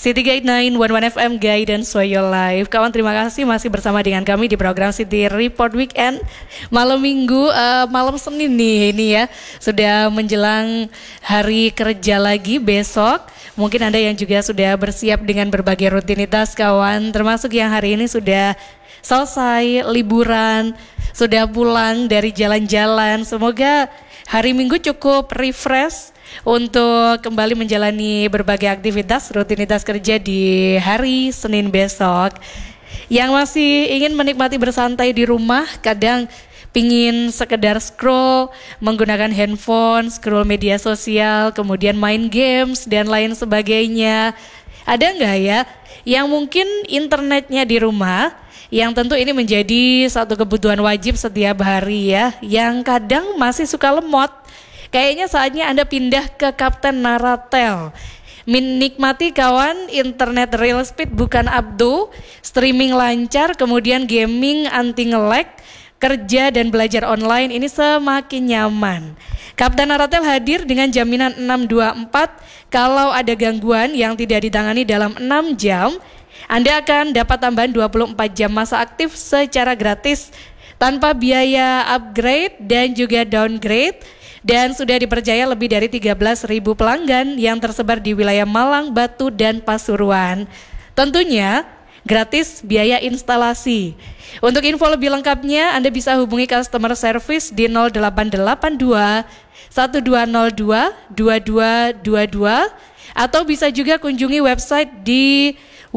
City Guide 911 FM Guidance for Your Life. Kawan, terima kasih masih bersama dengan kami di program City Report Weekend. Malam minggu, malam Senin nih ini ya. Sudah menjelang hari kerja lagi besok. Mungkin Anda yang juga sudah bersiap dengan berbagai rutinitas kawan. Termasuk yang hari ini sudah selesai liburan, sudah pulang dari jalan-jalan. Semoga hari Minggu cukup refresh untuk kembali menjalani berbagai aktivitas rutinitas kerja di hari Senin besok. Yang masih ingin menikmati bersantai di rumah, kadang pingin sekedar scroll menggunakan handphone, scroll media sosial, kemudian main games dan lain sebagainya. Ada nggak ya yang mungkin internetnya di rumah, yang tentu ini menjadi satu kebutuhan wajib setiap hari ya, yang kadang masih suka lemot. Kayaknya saatnya Anda pindah ke Kapten Naratel. Menikmati kawan internet real speed bukan abdo, streaming lancar, kemudian gaming anti nge-lag, kerja dan belajar online ini semakin nyaman. Kapten Naratel hadir dengan jaminan 624. Kalau ada gangguan yang tidak ditangani dalam 6 jam, Anda akan dapat tambahan 24 jam masa aktif secara gratis tanpa biaya upgrade dan juga downgrade. Dan sudah dipercaya lebih dari 13.000 pelanggan yang tersebar di wilayah Malang, Batu, dan Pasuruan. Tentunya gratis biaya instalasi. Untuk info lebih lengkapnya Anda bisa hubungi customer service di 0882 1202 2222 atau bisa juga kunjungi website di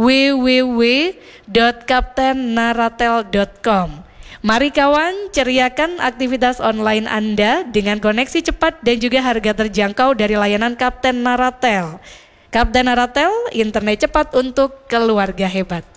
www.kaptennaratel.com. Mari kawan, ceriakan aktivitas online Anda dengan koneksi cepat dan juga harga terjangkau dari layanan Kapten Naratel. Kapten Naratel, internet cepat untuk keluarga hebat.